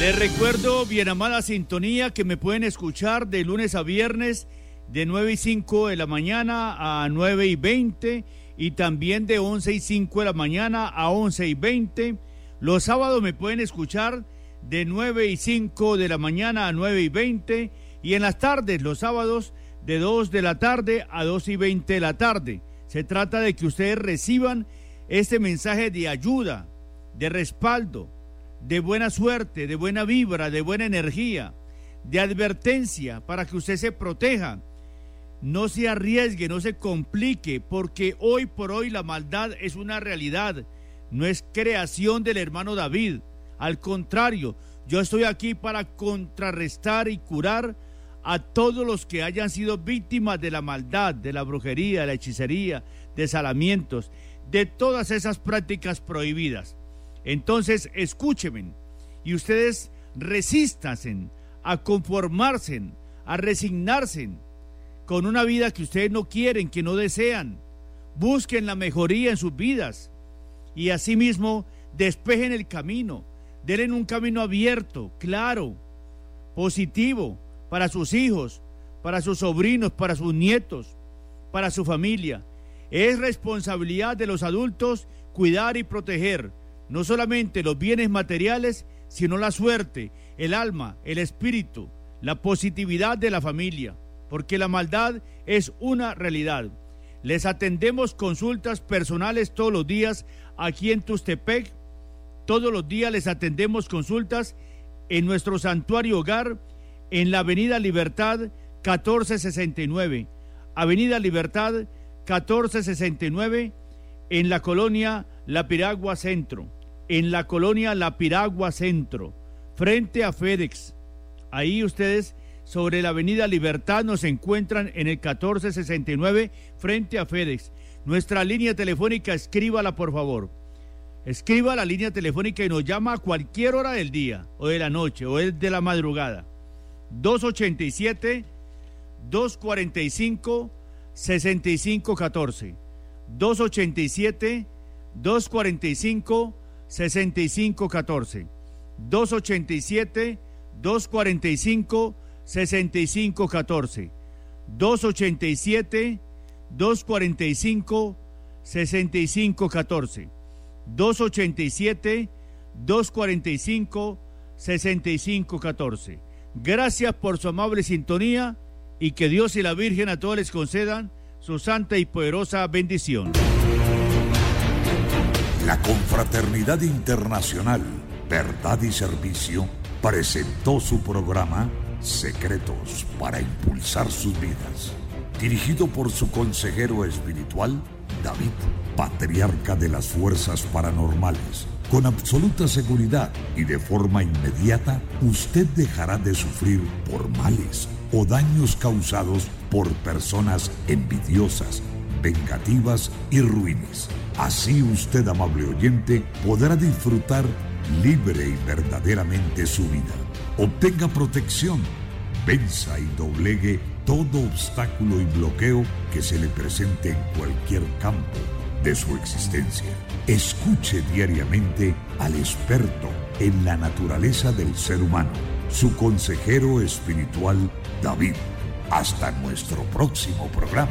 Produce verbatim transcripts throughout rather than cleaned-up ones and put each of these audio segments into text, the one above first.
Les recuerdo, bien amada sintonía, que me pueden escuchar de lunes a viernes de nueve y cinco de la mañana a nueve y veinte y también de once y cinco de la mañana a once y veinte. Los sábados me pueden escuchar de nueve y cinco de la mañana a nueve y veinte y en las tardes, los sábados, de dos de la tarde a dos y veinte de la tarde. Se trata de que ustedes reciban este mensaje de ayuda, de respaldo, de buena suerte, de buena vibra, de buena energía, de advertencia para que usted se proteja, no se arriesgue, no se complique, porque hoy por hoy la maldad es una realidad, no es creación del hermano David. Al contrario, yo estoy aquí para contrarrestar y curar a todos los que hayan sido víctimas de la maldad, de la brujería, de la hechicería, de salamientos, de todas esas prácticas prohibidas. Entonces, escúchenme y ustedes resístanse a conformarse, a resignarse con una vida que ustedes no quieren, que no desean. Busquen la mejoría en sus vidas y asimismo despejen el camino, denle un camino abierto, claro, positivo para sus hijos, para sus sobrinos, para sus nietos, para su familia. Es responsabilidad de los adultos cuidar y proteger no solamente los bienes materiales, sino la suerte, el alma, el espíritu, la positividad de la familia, porque la maldad es una realidad. Les atendemos consultas personales todos los días aquí en Tustepec. Todos los días les atendemos consultas en nuestro santuario hogar en la Avenida Libertad catorce sesenta y nueve. Avenida Libertad catorce sesenta y nueve en la colonia La Piragua Centro. En la colonia La Piragua Centro, frente a FedEx. Ahí ustedes sobre la Avenida Libertad nos encuentran en el catorce sesenta y nueve frente a FedEx. Nuestra línea telefónica, escríbala por favor. Escriba la línea telefónica y nos llama a cualquier hora del día o de la noche o de la madrugada. dos ochenta y siete, dos cuarenta y cinco, sesenta y cinco catorce. dos ochenta y siete, dos cuarenta y cinco, sesenta y cinco catorce. dos ochenta y siete, dos cuarenta y cinco, sesenta y cinco catorce. dos ochenta y siete, dos cuarenta y cinco, sesenta y cinco catorce. dos ochenta y siete, dos cuarenta y cinco, sesenta y cinco catorce. Gracias por su amable sintonía y que Dios y la Virgen a todos les concedan su santa y poderosa bendición. La Confraternidad Internacional Verdad y Servicio presentó su programa Secretos para Impulsar Sus Vidas, dirigido por su consejero espiritual, David, patriarca de las fuerzas paranormales. Con absoluta seguridad y de forma inmediata, usted dejará de sufrir por males o daños causados por personas envidiosas, vengativas y ruines. Así usted, amable oyente, podrá disfrutar libre y verdaderamente su vida. Obtenga protección, venza y doblegue todo obstáculo y bloqueo que se le presente en cualquier campo de su existencia. Escuche diariamente al experto en la naturaleza del ser humano, su consejero espiritual, David. Hasta nuestro próximo programa.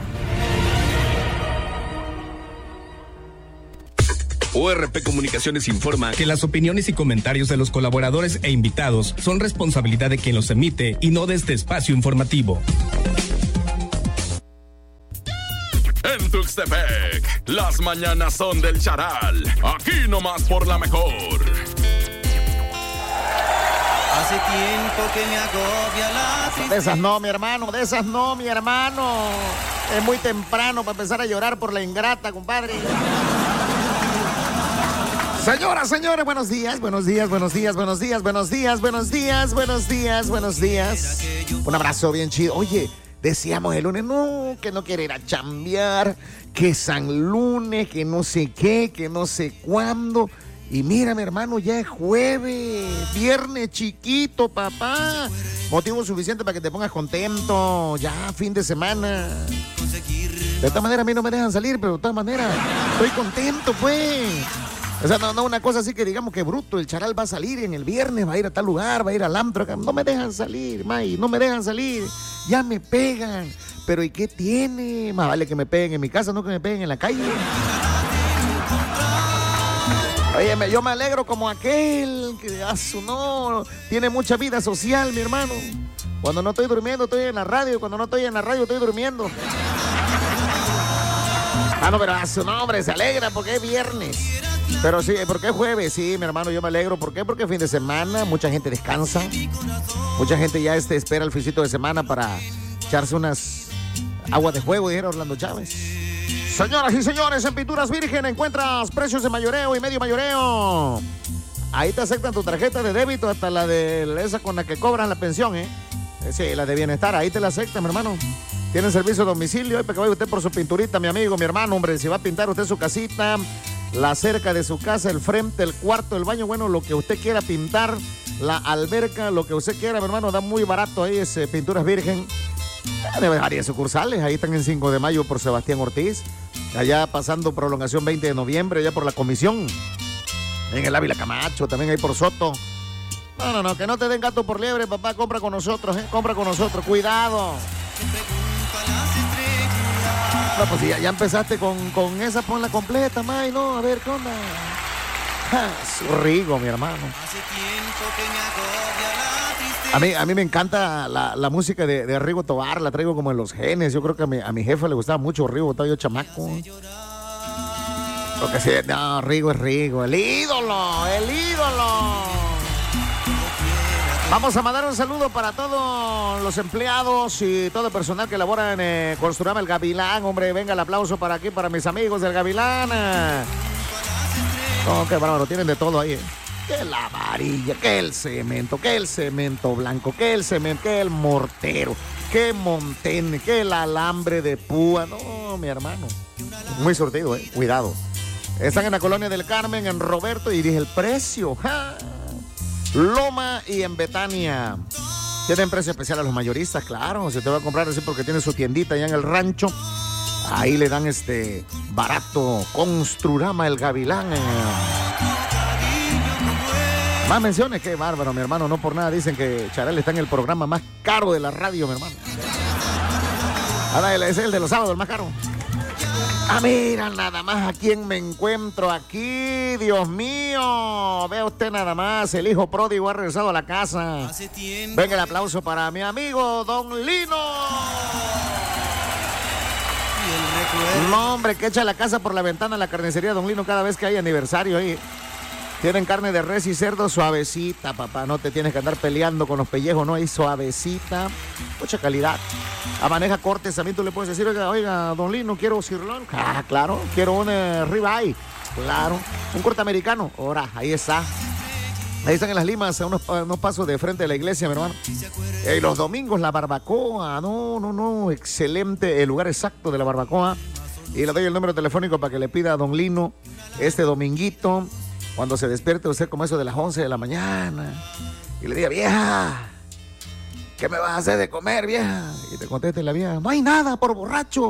O R P Comunicaciones informa que las opiniones y comentarios de los colaboradores e invitados son responsabilidad de quien los emite y no de este espacio informativo. En Tuxtepec, las mañanas son del Charal. Aquí nomás por la mejor. Hace tiempo que me agobia la tristeza. De esas no, mi hermano, de esas no, mi hermano. Es muy temprano para empezar a llorar por la ingrata, compadre. Señoras, señores, buenos días, buenos días, buenos días, buenos días, buenos días, buenos días, buenos días, buenos días. Un abrazo bien chido. Oye, decíamos el lunes, no, que no quiere ir a chambear, que San Lunes, que no sé qué, que no sé cuándo. Y mira, mi hermano, ya es jueves, viernes chiquito, papá. Motivo suficiente para que te pongas contento, ya fin de semana. De todas maneras, a mí no me dejan salir, pero de todas maneras, estoy contento, pues. O sea, no, no una cosa así que digamos que bruto, el charal va a salir en el viernes, va a ir a tal lugar, va a ir al antro. No me dejan salir, May, no me dejan salir. Ya me pegan. Pero ¿y qué tiene? Más vale que me peguen en mi casa, no que me peguen en la calle. Oye, yo me alegro como aquel que a su no tiene mucha vida social, mi hermano. Cuando no estoy durmiendo, estoy en la radio. Cuando no estoy en la radio, estoy durmiendo. Ah, no, pero a su nombre se alegra porque es viernes. Pero sí, porque es jueves, sí, mi hermano, yo me alegro. ¿Por qué? Porque es fin de semana, mucha gente descansa. Mucha gente ya este, espera el fincito de semana para echarse unas aguas de juego, dijera Orlando Chávez. Señoras y señores, en Pinturas Virgen encuentras precios de mayoreo y medio mayoreo. Ahí te aceptan tu tarjeta de débito, hasta la de esa con la que cobran la pensión, ¿eh? Sí, la de bienestar, ahí te la aceptan, mi hermano. Tienen servicio a domicilio, para que vaya usted por su pinturita, mi amigo, mi hermano, hombre. Si va a pintar usted su casita, la cerca de su casa, el frente, el cuarto, el baño, bueno, lo que usted quiera pintar, la alberca, lo que usted quiera, mi hermano, da muy barato ahí, es eh, Pinturas Virgen. De varias sucursales, ahí están en cinco de mayo por Sebastián Ortiz, allá pasando prolongación veinte de noviembre, allá por la Comisión, en el Ávila Camacho, también ahí por Soto. No, no, no, que no te den gato por liebre, papá, compra con nosotros, ¿eh? Compra con nosotros, cuidado. No, pues ya, ya empezaste con, con esa, ponla completa, May, no, a ver, ¿qué onda? Ja, su Rigo, mi hermano. Hace tiempo que me agobia la tristeza. A mí, a mí me encanta la, la música de, de Rigo Tobar, la traigo como en los genes. Yo creo que a mi, a mi jefe le gustaba mucho Rigo, estaba yo chamaco. Porque sí, no, Rigo es Rigo, el ídolo, el ídolo. Vamos a mandar un saludo para todos los empleados y todo el personal que labora en eh, Construrama El Gavilán. Hombre, venga el aplauso para aquí, para mis amigos del Gavilán. No, qué bárbaro, tienen de todo ahí, ¿eh? Que la varilla, que el cemento, que el cemento blanco, que el cemento, que el mortero, que montene, que el alambre de púa. No, mi hermano, muy surtido, ¿eh? Cuidado. Están en la Colonia del Carmen, en Roberto, y dije el precio. ¡Ja! Loma y en Betania. Tienen precio especial a los mayoristas, claro. Se te va a comprar así porque tiene su tiendita allá en el rancho. Ahí le dan este barato. Construrama El Gavilán. Más menciones, qué bárbaro, mi hermano. No por nada dicen que Charal está en el programa más caro de la radio, mi hermano. Ahora es el de los sábados, el más caro. Ah, mira nada más a quién me encuentro aquí, Dios mío. Vea usted nada más, el hijo pródigo ha regresado a la casa. Venga el aplauso para mi amigo Don Lino. No, hombre, que echa la casa por la ventana la carnicería Don Lino cada vez que hay aniversario ahí. Tienen carne de res y cerdo suavecita, papá. No te tienes que andar peleando con los pellejos, no, hay suavecita. Mucha calidad. A maneja cortes, también tú le puedes decir, oiga, oiga, Don Lino, quiero sirloin. Ah, claro. Quiero un eh, ribeye. Claro. Un corte americano. Ahora, ahí está. Ahí están en Las Limas, a unos, a unos pasos de frente de la iglesia, mi hermano. Y los domingos, la barbacoa. No, no, no. Excelente el lugar exacto de la barbacoa. Y le doy el número telefónico para que le pida a Don Lino este dominguito. Cuando se despierte usted como eso de las once de la mañana y le diga, vieja, ¿qué me vas a hacer de comer, vieja? Y te conteste la vieja, no hay nada, por borracho.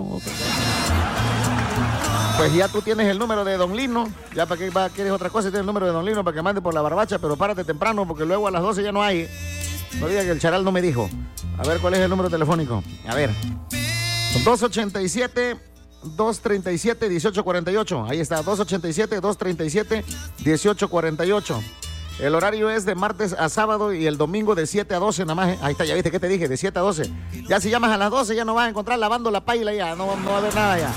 Pues ya tú tienes el número de Don Lino. Ya para qué va, quieres otra cosa, tienes el número de Don Lino para que mande por la barbacha, pero párate temprano porque luego a las doce ya no hay. No diga que el Charal no me dijo. A ver, ¿cuál es el número telefónico? A ver. dos ochenta y siete, dos treinta y siete, dieciocho cuarenta y ocho. Ahí está, dos ochenta y siete, dos treinta y siete, dieciocho cuarenta y ocho. El horario es de martes a sábado y el domingo de siete a doce nada más. Ahí está, ya viste que te dije, de siete a doce. Ya si llamas a las doce ya no vas a encontrar lavando la paila ya, no, no va a haber nada ya.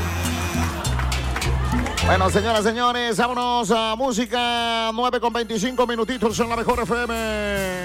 Bueno, señoras, señores, vámonos a música. nueve con veinticinco minutitos en la mejor F M.